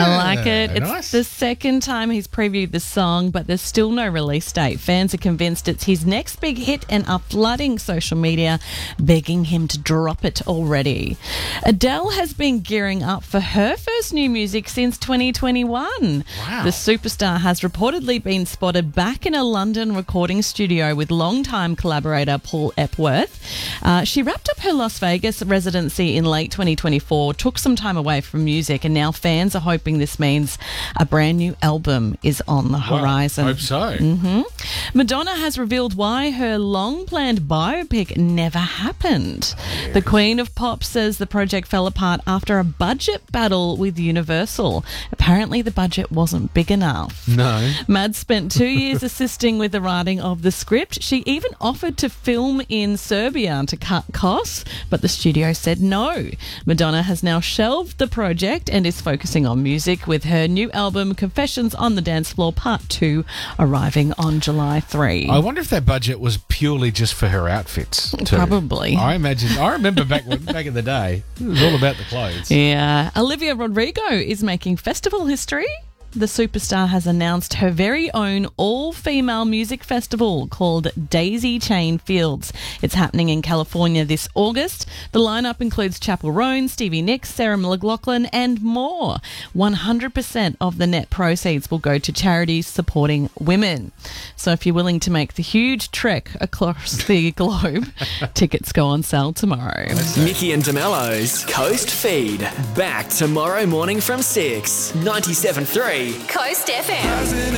I like it. It's nice. the second time he's previewed the song, but there's still no release date. Fans are convinced it's his next big hit and are flooding social media, begging him to drop it already. Adele has been gearing up for her first new music since 2021. Wow. The superstar has reportedly been spotted back in a London recording studio with longtime collaborator Paul Epworth. She wrapped up her Las Vegas residency in late 2024, took some time away from music, and now fans are hoping this means a brand new album is on the horizon. Hope so. Madonna has revealed why her long-planned biopic never happened. The Queen of Pop says the project fell apart after a budget battle with Universal. Apparently the budget wasn't big enough. No. Mad spent 2 years assisting with the writing of the script. She even offered to film in Serbia to cut costs, but the studio said no. Madonna has now shelved the project and is focusing on music, with her new album Confessions on the Dance Floor Part 2 arriving on July 3. I wonder if that budget was purely just for her outfits too. Probably. I remember back in the day, it was all about the clothes. Yeah. Olivia Rodrigo is making festival history. The superstar has announced her very own all-female music festival called Daisy Chain Fields. It's happening in California this August. The lineup includes Chappell Roan, Stevie Nicks, Sarah McLachlan, and more. 100% of the net proceeds will go to charities supporting women. So if you're willing to make the huge trek across the globe, tickets go on sale tomorrow. Mickey and DeMello's Coast Feed. Back tomorrow morning from 6. 97.3 Coast FM.